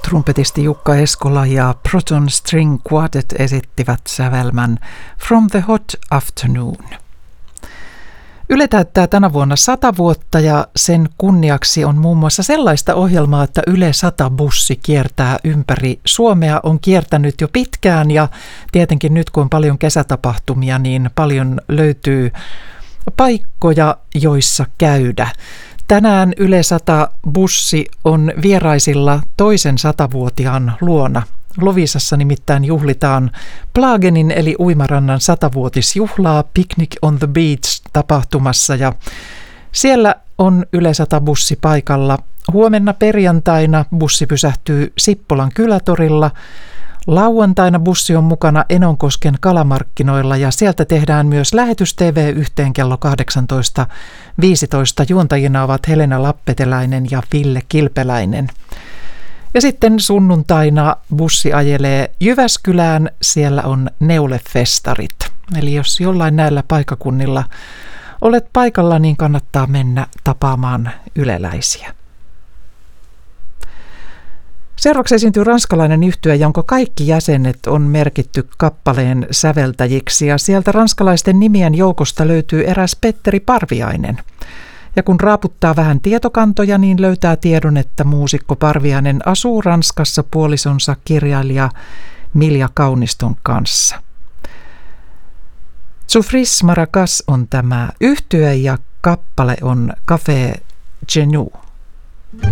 Trumpetisti Jukka Eskola ja Proton String Quartet esittivät sävelmän From the Hot Afternoon. Yle täyttää tänä vuonna 100 vuotta ja sen kunniaksi on muun muassa sellaista ohjelmaa, että Yle 100-bussi kiertää ympäri Suomea, on kiertänyt jo pitkään ja tietenkin nyt kun on paljon kesätapahtumia, niin paljon löytyy paikkoja, joissa käydä. Tänään Yle 100-bussi on vieraisilla toisen 100-vuotiaan luona. Loviisassa nimittäin juhlitaan Plagenin eli uimarannan 100-vuotisjuhlaa Picnic on the Beach -tapahtumassa ja siellä on Yle 100-bussi paikalla. Huomenna perjantaina bussi pysähtyy Sippolan kylätorilla. Lauantaina bussi on mukana Enonkosken kalamarkkinoilla ja sieltä tehdään myös lähetys TV yhteen kello 18.15. Juontajina ovat Helena Lappeteläinen ja Ville Kilpeläinen. Ja sitten sunnuntaina bussi ajelee Jyväskylään, siellä on Neulefestarit. Eli jos jollain näillä paikakunnilla olet paikalla, niin kannattaa mennä tapaamaan yleläisiä. Seuraavaksi esiintyy ranskalainen yhtye, jonka kaikki jäsenet on merkitty kappaleen säveltäjiksi ja sieltä ranskalaisten nimien joukosta löytyy eräs Petteri Parviainen. Ja kun raaputtaa vähän tietokantoja, niin löytää tiedon, että muusikko Parviainen asuu Ranskassa puolisonsa kirjailija Milja Kauniston kanssa. Souffris Maracas on tämä yhtye ja kappale on Café Genou.